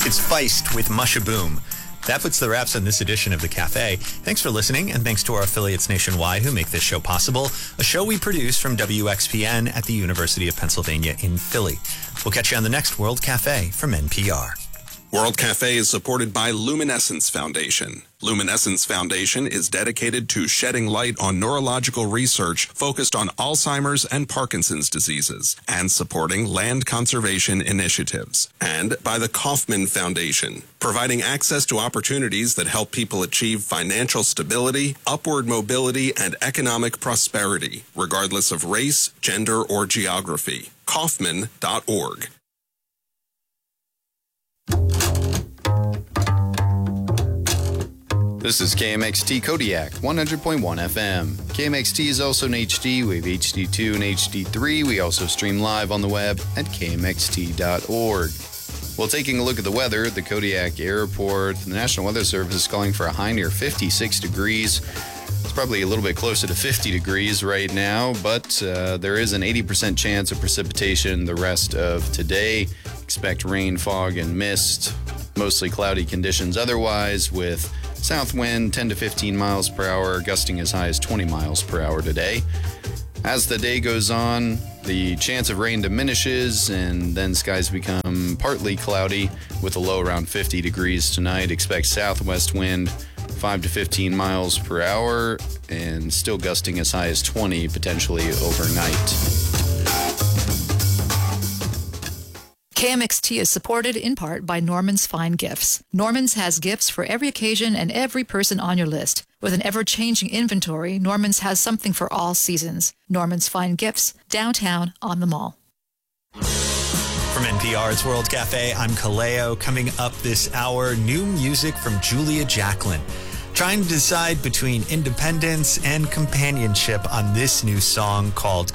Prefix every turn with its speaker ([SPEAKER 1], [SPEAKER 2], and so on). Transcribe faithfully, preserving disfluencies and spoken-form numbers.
[SPEAKER 1] It's Feist with Mushaboom. That puts the wraps on this edition of The Cafe. Thanks for listening, and thanks to our affiliates nationwide who make this show possible, a show we produce from W X P N at the University of Pennsylvania in Philly. We'll catch you on the next World Cafe from N P R.
[SPEAKER 2] World Cafe is supported by Luminescence Foundation. Luminescence Foundation is dedicated to shedding light on neurological research focused on Alzheimer's and Parkinson's diseases and supporting land conservation initiatives. And by the Kauffman Foundation, providing access to opportunities that help people achieve financial stability, upward mobility, and economic prosperity, regardless of race, gender, or geography. Kauffman dot org.
[SPEAKER 3] This is K M X T Kodiak, one hundred point one F M. K M X T is also in H D. We have H D two and H D three. We also stream live on the web at K M X T dot org. Well, taking a look at the weather, the Kodiak Airport, the National Weather Service is calling for a high near fifty-six degrees. It's probably a little bit closer to fifty degrees right now, but uh, there is an eighty percent chance of precipitation the rest of today. Expect rain, fog, and mist. Mostly cloudy conditions otherwise, with south wind ten to fifteen miles per hour, gusting as high as twenty miles per hour today. As the day goes on, the chance of rain diminishes, and then skies become partly cloudy with a low around fifty degrees tonight. Expect southwest wind five to fifteen miles per hour, and still gusting as high as twenty potentially overnight.
[SPEAKER 4] K M X T is supported in part by Norman's Fine Gifts. Norman's has gifts for every occasion and every person on your list. With an ever-changing inventory, Norman's has something for all seasons. Norman's Fine Gifts, downtown on the mall.
[SPEAKER 1] From N P R's World Cafe, I'm Kaleo. Coming up this hour, new music from Julia Jacklin. Trying to decide between independence and companionship on this new song called